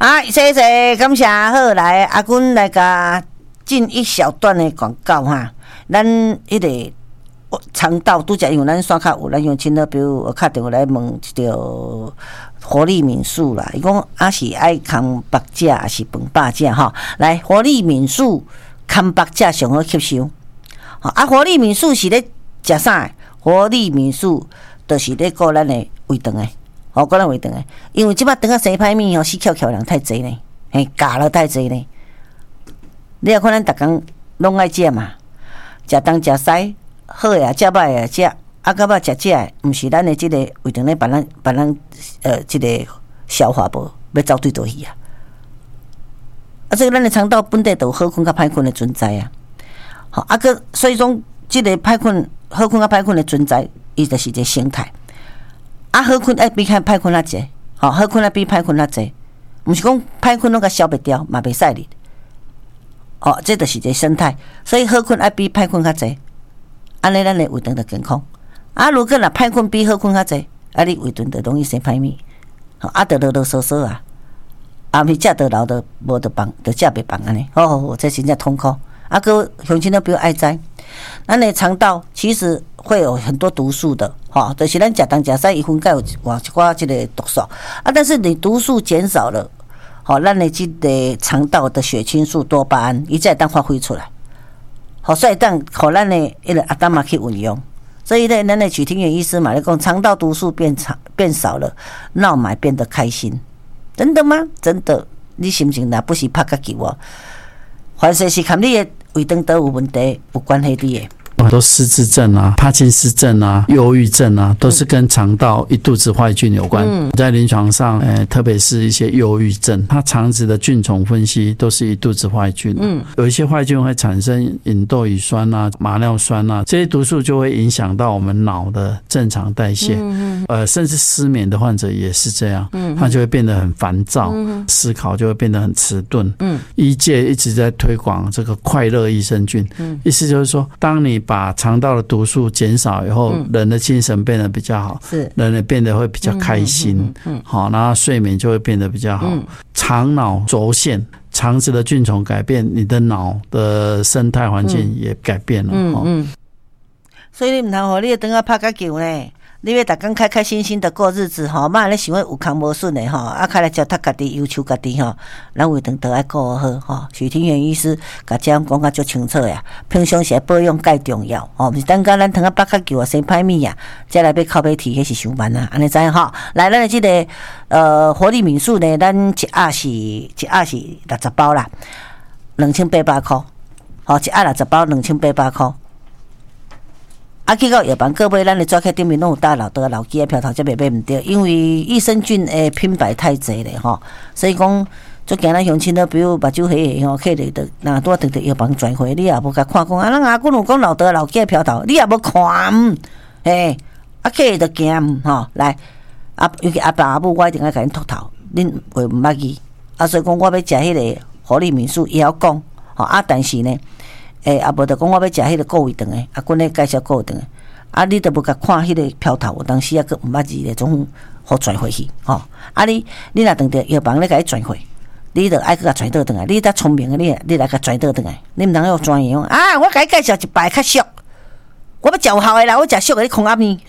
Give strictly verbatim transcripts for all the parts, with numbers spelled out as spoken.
啊，谢谢，感谢好来阿君来甲进一小段的广告哈。咱迄个肠道拄则因为咱山骹有，咱用亲了，比如我敲电话来问一条活力敏素啦，伊讲啊是爱空白钾还是饭饱钾哈？来，活力敏素空白钾上好吸收。啊，活力敏素是咧食啥？活力敏素就是咧顾咱的胃肠的。哦，顾咱胃肠诶，因为即摆肠仔生歹物吼，死翘翘人太济呢，嘿，咬了太济呢。你也看咱逐工拢爱食嘛，食东食西，好诶也食，歹诶也食，啊，到尾食食诶，毋是咱诶即个胃肠咧，别咱别咱呃即、這个消化无，要走对倒去啊。啊，这个咱诶肠道本地就有好困甲歹困诶存在啊。好，啊个所以讲，即个歹困、好困甲歹困诶存在，伊就是一个生态。啊，好困爱比歹歹困较济，吼，好困爱比歹困较济，毋是讲歹困拢甲消灭掉，嘛袂使哩。哦，这就是一个生态，所以好困爱比歹困较济，安尼咱的胃肠就健康。啊，如果若歹困比好困较济，啊，你胃肠就容易生歹物，吼，啊，就啰啰嗦嗦啊，啊，咪食得老的无得放，就食袂放安尼，哦，哦，这真正痛苦。啊，个乡亲都不要爱知，咱的肠道其实会有很多毒素的，吼，就是咱食东食西，伊分解有一寡即个毒素啊，但是你毒素减少了，吼，咱的即个肠道的血清素、多巴胺，伊才会当发挥出来，好，所以当互咱的迄个阿达玛去运用，所以呢，咱的许庭元医师嘛，咧讲肠道毒素变长变少了，闹买变得开心，真的吗？真的，你心情若不是拍甲给我，凡是是看你的胃肠都有问题，有关系你的。 很多失智症啊、帕金斯症啊、忧郁症啊，都是跟肠道一肚子坏菌有关。嗯、在临床上，呃，特别是一些忧郁症，它肠子的菌丛分析都是一肚子坏菌。嗯，有一些坏菌会产生吲哚乙酸啊、马尿酸啊，这些毒素就会影响到我们脑的正常代谢。嗯、呃，甚至失眠的患者也是这样，嗯、他就会变得很烦躁，嗯、思考就会变得很迟钝。嗯，医界一直在推广这个快乐益生菌，嗯、意思就是说，当你把肠道的毒素减少以后，嗯、人的精神变得比较好，是人也变得会比较开心，嗯嗯嗯、好，然后睡眠就会变得比较好。嗯、肠脑轴线，肠子的菌丛改变，你的脑的生态环境也改变了。嗯嗯， 所以你唔通互你的肠仔拍甲球呢？你要逐工开开心心的过日子吼，莫咧想要有空无顺的吼，啊，开来脚踏家己，要求家己吼，咱胃肠都爱顾好吼。许庭元医师甲这样讲甲足清楚呀，平常时保养介重要吼，毋是等到咱肠仔北较球啊，生歹物啊，再来要靠背提，迄是伤慢啊，安尼知影吼。来，咱的即、這个呃活力敏素呢，咱一盒是一盒是六十包啦，两千八百块，吼，一盒六十包两千八百块。啊，去到药房购买，咱的纸壳顶面拢有打老的老鸡的票头，才袂买唔对。因为益生菌的品牌太侪咧吼，所以讲，最近咱乡亲都比如目睭黑黑吼，客咧的若拄啊，直直药房转回，你也无甲看讲啊，咱阿公有讲老的老鸡的票头，你也无看，嘿，啊客咧就惊吼，来，啊，尤其阿爸阿母，我一定爱甲因秃头，恁会毋捌记，啊，所以讲我要食迄个活力敏素，伊晓讲，吼啊，但是呢。诶，啊，无就讲我要食迄个顾胃肠诶，啊，阮咧介绍顾胃肠诶，啊，你都无甲看迄个票头，有当时啊，佫毋捌字咧，总互转回去，吼、哦。啊，你你若当着药房咧，甲伊转回，你着爱佫甲转倒转来，你得聪明诶，你你来甲转倒转来，你毋通用专业啊！我甲伊介绍一排较俗，我要食有效诶啦，我食俗诶，你空阿面，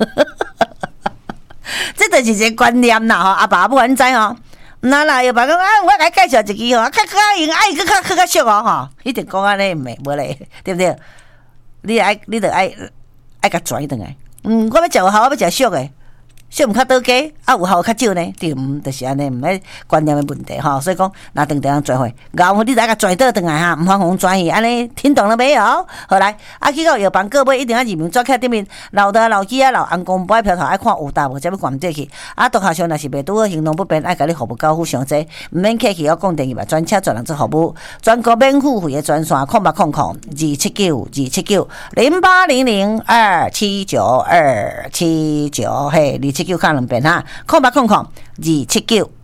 这就是一个观念啦，吼，阿爸阿母安知吼。那啦，药房讲啊，我来介绍一支吼，较较用爱佫较较较俗哦吼，一定讲安尼毋袂无咧，对不对？你爱你着爱爱甲转转来，嗯，我要食有效，我要食俗诶，俗毋较倒价，啊有效较少呢，对毋？就是安尼，毋爱观念诶问题吼，所以讲，若当地人转回，然后你来甲转倒转来哈，毋妨互转去，安尼听懂了没有？好来，啊去到药房购买，一定要入门纸壳顶面，老的老鸡啊，老红公杯票头爱看有大无，才要灌底去。啊，读学上若是袂拄好，行动不便，爱甲你服务交付上济，毋免客气，我讲电话专车专人做服务，全国免付费诶专线，空八空空二七九二七九零八零零二七九二七九嘿，二七九看两遍哈，空八空空二七九